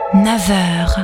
9h.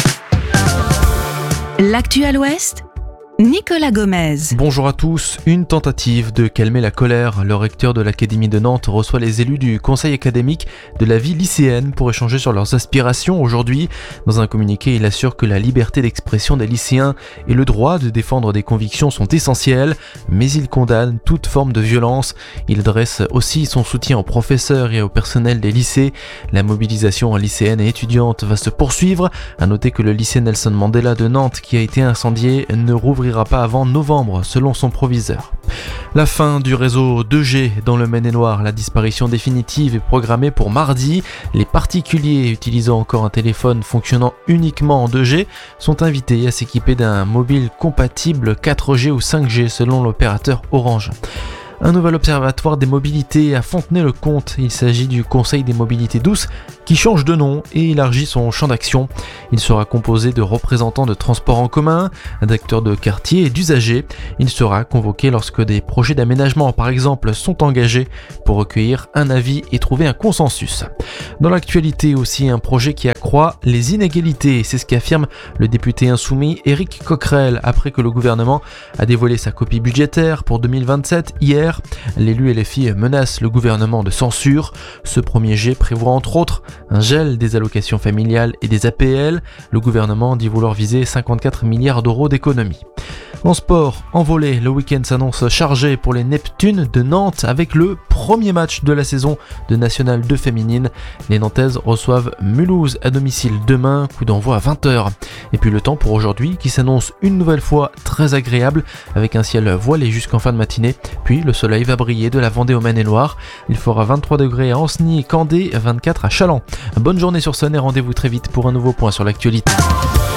L'actu à l'Ouest, Nicolas Gomez. Bonjour à tous. Une tentative de calmer la colère. Le recteur de l'Académie de Nantes reçoit les élus du conseil académique de la vie lycéenne pour échanger sur leurs aspirations aujourd'hui. Dans un communiqué, il assure que la liberté d'expression des lycéens et le droit de défendre des convictions sont essentiels, mais il condamne toute forme de violence. Il dresse aussi son soutien aux professeurs et au personnel des lycées. La mobilisation lycéenne et étudiante va se poursuivre. À noter que le lycée Nelson Mandela de Nantes, qui a été incendié, ne rouvrira pas avant novembre, selon son proviseur. La fin du réseau 2G dans le Maine-et-Loire, la disparition définitive est programmée pour mardi. Les particuliers utilisant encore un téléphone fonctionnant uniquement en 2G sont invités à s'équiper d'un mobile compatible 4G ou 5G selon l'opérateur Orange. Un nouvel observatoire des mobilités à Fontenay-le-Comte. Il s'agit du Conseil des mobilités douces qui change de nom et élargit son champ d'action. Il sera composé de représentants de transports en commun, d'acteurs de quartier et d'usagers. Il sera convoqué lorsque des projets d'aménagement, par exemple, sont engagés pour recueillir un avis et trouver un consensus. Dans l'actualité aussi, un projet qui accroît les inégalités. C'est ce qu'affirme le député insoumis Éric Coquerel après que le gouvernement a dévoilé sa copie budgétaire pour 2027 hier. L'élu LFI menace le gouvernement de censure. Ce premier jet prévoit entre autres un gel des allocations familiales et des APL. Le gouvernement dit vouloir viser 54 milliards d'euros d'économies. En sport, en volley, le week-end s'annonce chargé pour les Neptunes de Nantes avec le premier match de la saison de National 2 féminine. Les Nantaises reçoivent Mulhouse à domicile demain, coup d'envoi à 20h. Et puis le temps pour aujourd'hui qui s'annonce une nouvelle fois très agréable avec un ciel voilé jusqu'en fin de matinée. Puis le soleil va briller de la Vendée au Maine-et-Loire. Il fera 23 degrés à Ancenis et Candé, 24 à Challans. Bonne journée sur Saône et rendez-vous très vite pour un nouveau point sur l'actualité.